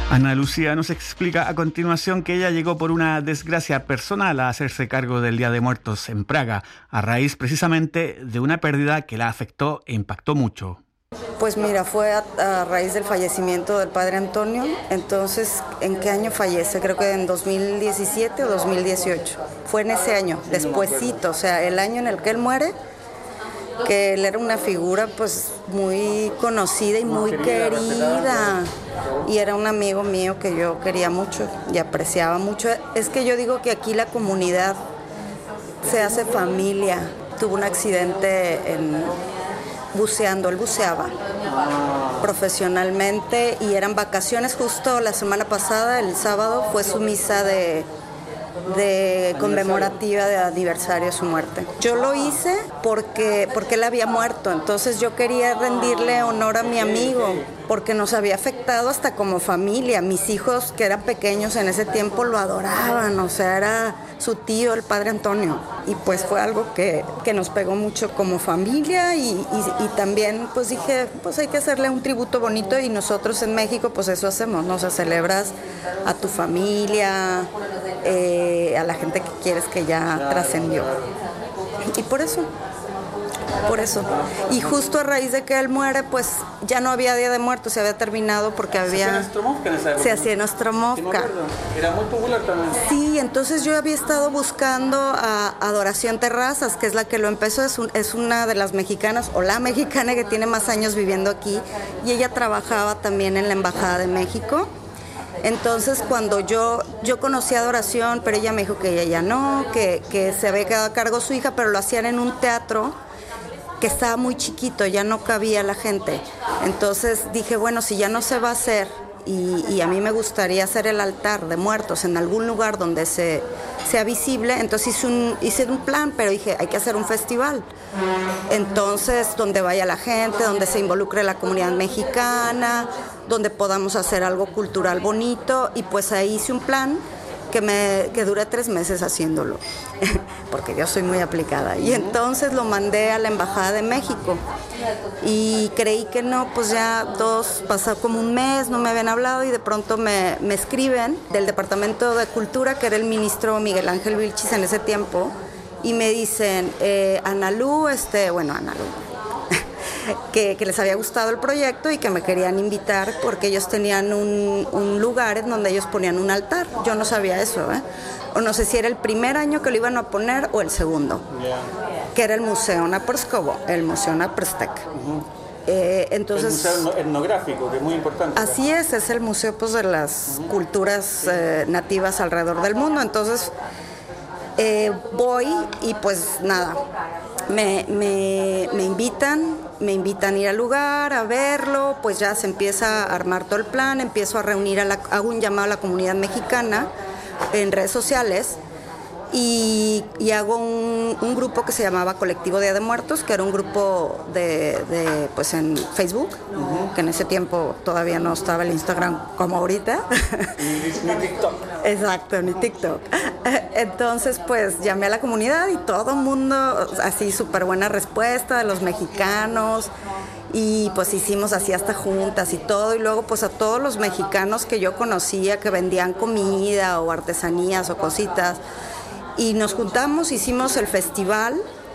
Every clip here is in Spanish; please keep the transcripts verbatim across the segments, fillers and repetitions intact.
Ana Lucía nos explica a continuación que ella llegó por una desgracia personal a hacerse cargo del Día de Muertos en Praga, a raíz precisamente de una pérdida que la afectó e impactó mucho. Pues mira, fue a, a raíz del fallecimiento del padre Antonio. Entonces, ¿en qué año fallece? Creo que en dos mil diecisiete o dos mil dieciocho. Fue en ese año, despuesito, o sea, el año en el que él muere, que él era una figura pues muy conocida y muy querida, y era un amigo mío que yo quería mucho y apreciaba mucho. Es que yo digo que aquí la comunidad se hace familia. Tuvo un accidente en buceando, él buceaba profesionalmente y eran vacaciones. Justo la semana pasada, el sábado, fue su misa de de conmemorativa de aniversario de su muerte. Yo lo hice porque, porque él había muerto, entonces yo quería rendirle honor a mi amigo, porque nos había afectado hasta como familia. Mis hijos, que eran pequeños en ese tiempo, lo adoraban, o sea, era su tío, el padre Antonio, y pues fue algo que, que nos pegó mucho como familia, y, y, y también pues dije, pues hay que hacerle un tributo bonito, y nosotros en México pues eso hacemos, ¿no? O sea, celebras a tu familia, eh, a la gente que quieres que ya trascendió, y por eso Por eso. Y justo a raíz de que él muere, pues ya no había Día de Muertos, se había terminado porque había... ¿Se hacía Nostromovka en esa época? Se hacía Nostromovka. Sí, era muy popular también. Sí, entonces yo había estado buscando a Adoración Terrazas, que es la que lo empezó, es, un, es una de las mexicanas, o la mexicana que tiene más años viviendo aquí, y ella trabajaba también en la Embajada de México. Entonces cuando yo, yo conocí a Adoración, pero ella me dijo que ella ya no, que, que se había quedado a cargo su hija, pero lo hacían en un teatro que estaba muy chiquito, ya no cabía la gente. Entonces dije, bueno, si ya no se va a hacer, y, y a mí me gustaría hacer el altar de muertos en algún lugar donde se, sea visible, entonces hice un, hice un plan, pero dije, hay que hacer un festival. Entonces, donde vaya la gente, donde se involucre la comunidad mexicana, donde podamos hacer algo cultural bonito, y pues ahí hice un plan que me que duré tres meses haciéndolo, porque yo soy muy aplicada. Y entonces lo mandé a la Embajada de México y creí que no, pues ya dos, pasó como un mes, no me habían hablado, y de pronto me, me escriben del Departamento de Cultura, que era el ministro Miguel Ángel Vilchis en ese tiempo, y me dicen, eh, Ana Lu, este, bueno, Ana Lu, Que, que les había gustado el proyecto y que me querían invitar porque ellos tenían un, un lugar en donde ellos ponían un altar. Yo no sabía eso, ¿eh? O no sé si era el primer año que lo iban a poner o el segundo, yeah. Que era el Museo Naprskovo, el Museo Naprostek. Uh-huh. Eh, entonces, el museo etnográfico, que es muy importante. Así es, es el museo pues, de las uh-huh. culturas eh, nativas alrededor del mundo. Entonces eh, voy y pues nada, me, me, me invitan. Me invitan a ir al lugar, a verlo, pues ya se empieza a armar todo el plan, empiezo a reunir, a la, hago un llamado a la comunidad mexicana en redes sociales y, y hago un, un grupo que se llamaba Colectivo Día de Muertos, que era un grupo de, de pues en Facebook, uh-huh. que en ese tiempo todavía no estaba el Instagram como ahorita. Ni, ni TikTok. Exacto, ni TikTok. Entonces, pues llamé a la comunidad y todo el mundo, así súper buena respuesta de los mexicanos, y pues hicimos así hasta juntas y todo, y luego pues a todos los mexicanos que yo conocía que vendían comida o artesanías o cositas, y nos juntamos, hicimos el festival,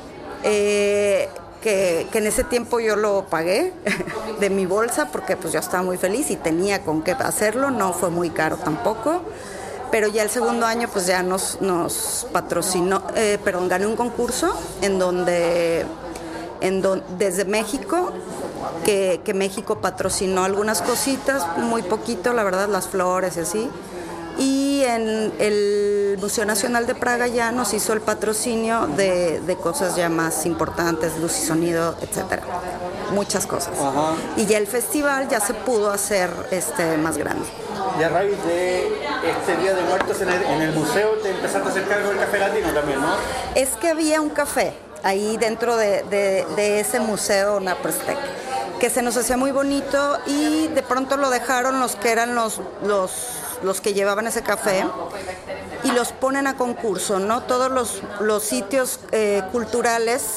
eh, que, que en ese tiempo yo lo pagué de mi bolsa porque pues yo estaba muy feliz y tenía con qué hacerlo, no fue muy caro tampoco. Pero ya el segundo año pues ya nos, nos patrocinó, eh, perdón, gané un concurso en donde, en don, desde México, que, que México patrocinó algunas cositas, muy poquito, la verdad, las flores y así. Y en el Museo Nacional de Praga ya nos hizo el patrocinio de, de cosas ya más importantes, luz y sonido, etcétera. Muchas cosas. Ajá. Y ya el festival ya se pudo hacer este, más grande. Y a raíz de este Día de Muertos en el, en el museo te empezaste a hacer cargo del Café Latino también, ¿no? Es que había un café ahí dentro de, de, de ese museo Naprostek, que se nos hacía muy bonito, y de pronto lo dejaron los que eran los, los, los que llevaban ese café, y los ponen a concurso, ¿no? Todos los, los sitios eh, culturales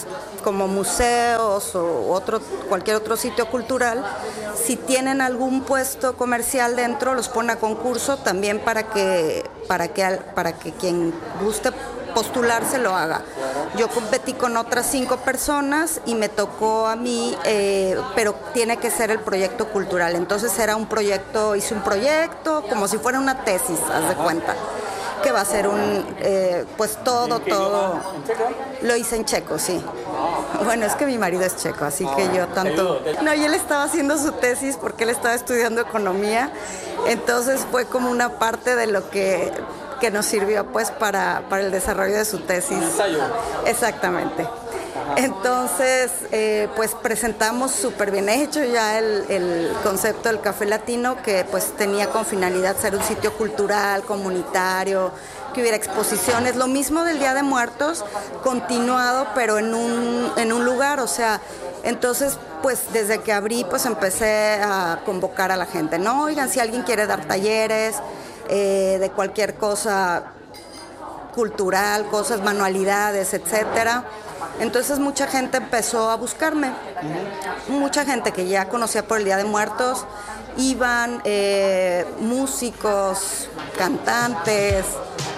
como museos o otro, cualquier otro sitio cultural, si tienen algún puesto comercial dentro, los ponen a concurso también para que, para que, para que quien guste postularse lo haga. Yo competí con otras cinco personas y me tocó a mí, eh, pero tiene que ser el proyecto cultural. Entonces era un proyecto, hice un proyecto como si fuera una tesis, haz de cuenta, que va a ser un, eh, pues todo, todo. Lo hice en checo, sí. Bueno, es que mi marido es checo, así que yo tanto... No, y él estaba haciendo su tesis porque él estaba estudiando economía, entonces fue como una parte de lo que... que nos sirvió pues para, para el desarrollo de su tesis. Ensayo. Exactamente. Entonces, eh, pues presentamos súper bien hecho ya el, el concepto del Café Latino, que pues tenía con finalidad ser un sitio cultural, comunitario, que hubiera exposiciones, lo mismo del Día de Muertos, continuado, pero en un, en un lugar, o sea, entonces, pues desde que abrí, pues empecé a convocar a la gente, ¿no? Oigan, si alguien quiere dar talleres, Eh, de cualquier cosa cultural, cosas, manualidades, etcétera. Entonces mucha gente empezó a buscarme, mucha gente que ya conocía por el Día de Muertos, iban eh, músicos, cantantes,